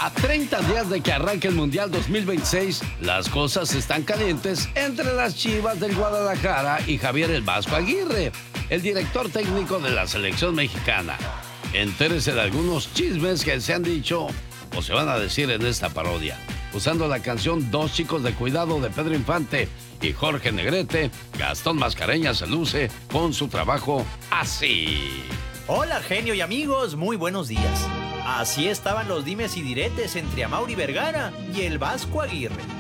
A 30 días de que arranque el Mundial 2026, las cosas están calientes entre las Chivas del Guadalajara y Javier el Vasco Aguirre, el director técnico de la selección mexicana. Entérese de algunos chismes que se han dicho o se van a decir en esta parodia. Usando la canción Dos chicos de cuidado de Pedro Infante y Jorge Negrete, Gastón Mascareñas se luce con su trabajo así. Hola, genio y amigos, muy buenos días. Así estaban los dimes y diretes entre Amaury Vergara y el Vasco Aguirre.